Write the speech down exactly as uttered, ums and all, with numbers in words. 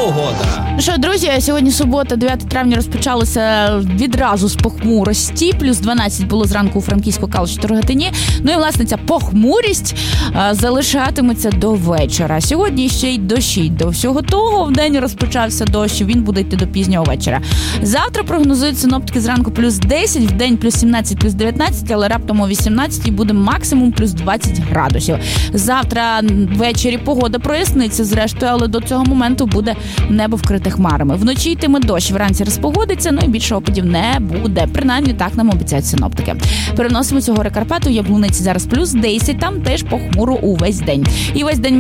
погода. Ну що, друзі, сьогодні субота, дев'яте травня, розпочалося відразу з похмурості. Плюс дванадцять було зранку у Франківську, Калуші та Рогатині. Ну і, власне, ця похмурість а, залишатиметься до вечора. Сьогодні ще й дощі. До всього того, вдень розпочався дощ, він буде йти до пізнього вечора. Завтра прогнозують синоптики зранку плюс десять, вдень плюс сімнадцять, плюс дев'ятнадцять, але раптом о вісімнадцятій буде максимум плюс двадцять градусів. Завтра ввечері погода проясниться зрештою, але до цього моменту буде небо вкрите хмарами. Вночі йтиме дощ, вранці розпогодиться, ну і більше опадів не буде. Принаймні так нам обіцяють синоптики. Переносимо цього Карпату, Яблуниці зараз плюс десять, там теж похмуро увесь день. І весь день